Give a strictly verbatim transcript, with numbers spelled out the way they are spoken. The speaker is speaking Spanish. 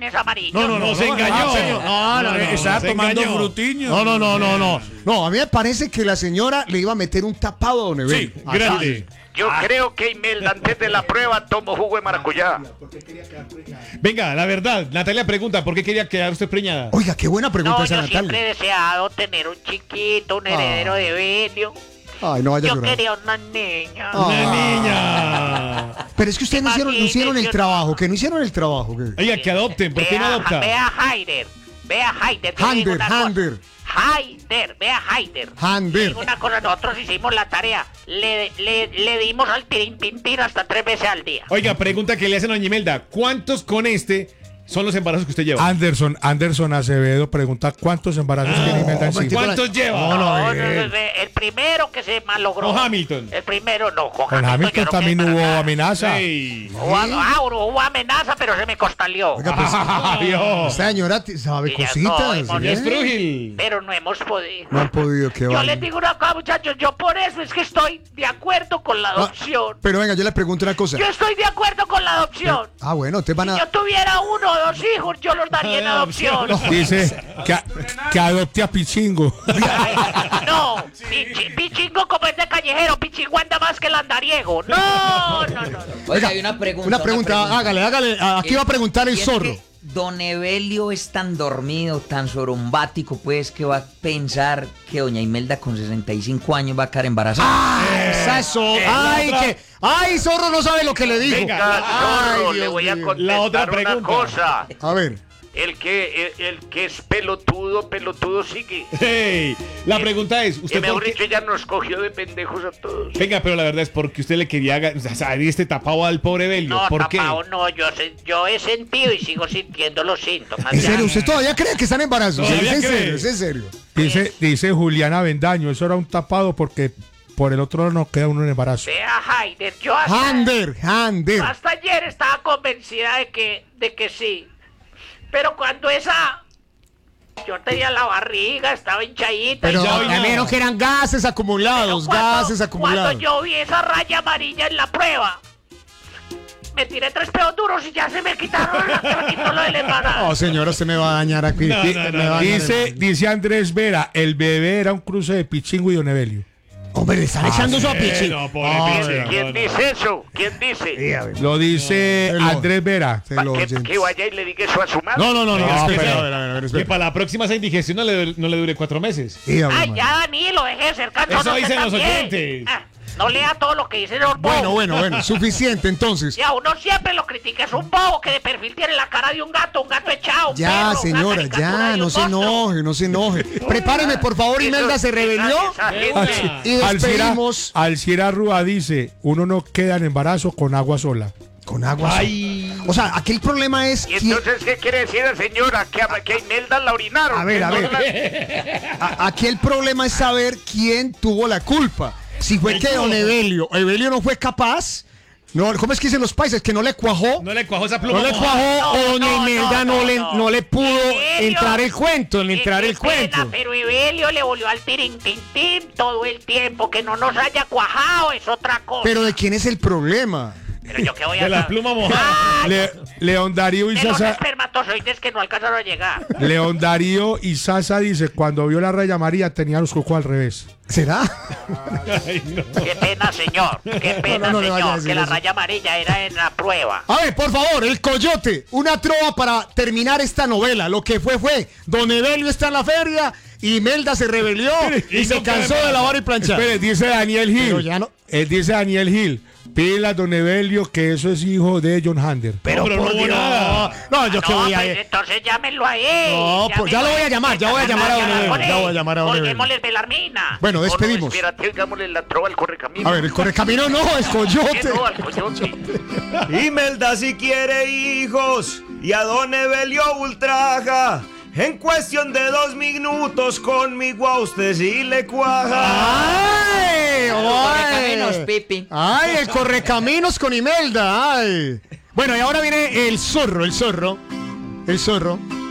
es amarillo. No, no, no, No, se no, engañó. no, señor. No, no, No, no, estaba se tomando engañó. frutiño. No, no, no, no, no. No, a mí me parece que la señora le iba a meter un tapado a Don Evelio. Sí, Así. grande. Yo creo que Imelda antes de la prueba tomó jugo de maracuyá. Venga, la verdad, Natalia pregunta, ¿por qué quería quedar usted preñada? Oiga, qué buena pregunta No, esa, yo Natalia. siempre he deseado tener un chiquito, un heredero Ah. de Evelio. Ay, no vaya a Yo llorar. quería una niña. Ah. Una niña. Pero es que ustedes no hicieron, no hicieron el Imagínese, trabajo, que no hicieron el trabajo. que- Oiga, que adopten, ¿por qué no Vea, adopta? vea Haider, vea Haider. yo le digo Hander, una cosa. Hander. Haider, vea Haider. Hander. Le digo una cosa, nosotros hicimos la tarea. Le, le, le dimos al tirintintín hasta tres veces al día. Oiga, pregunta que le hacen a doña Imelda, ¿cuántos con este son los embarazos que usted lleva? Anderson, Anderson Acevedo pregunta cuántos embarazos tiene Imelda en sí. mentira. ¿Cuántos lleva? No, no, No, no, eh. no, el primero que se malogró. Con Hamilton. El primero no, con Con Hamilton. Hamilton yo no también quedé hubo embarazada. amenaza. Ey. Hubo, ah, hubo amenaza, pero se me costaleó. Oiga, pues, Vio. esta señora t- sabe Y ya cositas. estoy, ¿sí? Ya es Trujil. Pero no hemos podido. No han podido, qué Yo va. les digo una cosa, muchachos, yo por eso es que estoy de acuerdo con la adopción. Pero venga, yo le pregunto una cosa. Yo estoy de acuerdo con la adopción. Ah, bueno, ustedes van Si a... yo tuviera uno o dos hijos, yo los daría en adopción. Dice que, a- que adopte a Pichingo. No, pichi- pichingo como es de callejero, pichingo anda más que el andariego. No, no, no. no. Oiga, hay una pregunta. Una pregunta, hágale, hágale. Aquí va a preguntar el Y es zorro. que Don Evelio es tan dormido, tan sorumbático, pues, que va a pensar que doña Imelda con sesenta y cinco años va a quedar embarazada. ¡Ah, esa es zorro! ¡Ay, que! ¡Ay, zorro no sabe lo que le dijo! Venga, Venga, Ay, zorro, Dios le voy a mío. contestar La otra una pregunta. cosa. A ver, El que, el, el que es pelotudo, pelotudo sigue. Hey, la pregunta es, Que ¿usted mejor por qué? dicho, ella nos cogió de pendejos a todos. Venga, pero la verdad es porque usted le quería ga- o sea, salir este tapado al pobre Evelio. No, ¿Por qué? tapao, no, yo, sé- yo he sentido y sigo sintiendo los síntomas. ¿en ya. serio? ¿Usted todavía cree que están embarazados? ¿Todavía ¿Es en cree? serio? ¿Es en serio? Dice, dice Juliana Bendaño, eso era un tapado porque por el otro no queda uno en embarazo. Vea, Haider, yo hasta, Hander, Hander. hasta ayer estaba convencida de que, de que sí. Pero cuando esa... Yo tenía la barriga, estaba hinchadita. Pero y ya hoy a mí no. no que eran gases Pero acumulados, cuando- gases acumulados. Cuando yo vi esa raya amarilla en la prueba, me tiré tres pedos duros y ya se me quitaron, se me quitó lo del embarazo. Oh, señora, usted me va a dañar aquí. No, Di- no, no, me va a dañar Dice, el- dice Andrés Vera, el bebé era un cruce de Pichingo y Don Evelio. Hombre, le están echando eso a Pichi. No, pobre Ah, Pichi. vea. ¿Quién no, no. dice eso? ¿Quién dice? Sí, a ver. Lo dice Se lo- Andrés Vera. Se Pa- lo que, oyentes. que vaya y le diga eso a su madre. No, no, no, no. Venga, espera, espera. a ver, a ver, a ver, Que espera. para la próxima esa indigestión no le, no le dure cuatro meses. Sí, a ver, Ay, man. ya, Danilo, deje de ser cansón. Eso usted dicen los también. oyentes. Ah, no lea todo lo que dicen los bobos. Bueno, bueno, bueno, suficiente entonces. Ya, uno siempre lo critica, es un bobo que de perfil tiene la cara de un gato, un gato echado. un Ya, perro, una señora, caricatura ya, de no un se monstruo. enoje, no se enoje. Prepáreme, por favor, Eso- Imelda se rebelió. esa gente- Venga. Y Alcira, despedimos Alcira Rúa dice, uno no queda en embarazo con agua sola. con agua. Ay. O sea, aquí el problema es ¿Y quién- entonces qué quiere decir la señora? Que a, que a Imelda la orinaron. A ver, que a no ver. la- a- aquí el problema es saber quién tuvo la culpa. Si fue que don Evelio, Evelio no fue capaz. No, ¿cómo es que dicen los países? Que no le cuajó. No le cuajó esa pluma. No le mojada. cuajó o doña no, Imelda no, no, le, no. no le pudo Evelio. entrar el cuento, en Qué- entrar qué el pena, cuento. Pero Evelio le volvió al tirintintín todo el tiempo. Que no nos haya cuajado es otra cosa. Pero ¿de quién es el problema? Pero yo qué voy a De la saber? pluma mojada. Ay, Le- León Darío y de los Sasa, espermatozoides que no alcanzaron a llegar. León Darío y Sasa dice, cuando vio la raya amarilla tenía los cocos al revés. ¿Será? Ay, no. Qué pena, señor. Qué pena, no le vaya a señor. decir Que la eso. raya amarilla era en la prueba. A ver, por favor, el coyote, una trova para terminar esta novela. Lo que fue fue, don Evelio está en la feria, Imelda se rebelió y, y se no cansó puede de lavar y planchar. Espere, dice Daniel Gil. Pero ya no- Él dice Daniel Gil. Pídele a Don Evelio que eso es hijo de John Hander. Pero, no hubo nada. No, yo Ah, qué no, voy a pues, entonces llámenlo a él. No, pues, ya lo voy a llamar, ya voy a llamar a don Evelio, ya voy a llamar a don Evelio. Colguémosle Belarmina. Bueno, despedimos. Oh, no, espérate, digámosle la trova al correcamino. A ver, el correcamino no, el ¿Qué coyote. no, al coyote? Imelda si quiere hijos y a don Evelio ultraja. En cuestión de dos minutos conmigo a usted sí le cuaja. ¡Ay! Correcaminos, ¡Ay! Pipi. ¡Ay, el correcaminos con Imelda! ¡Ay! Bueno, y ahora viene el zorro, el zorro. El zorro.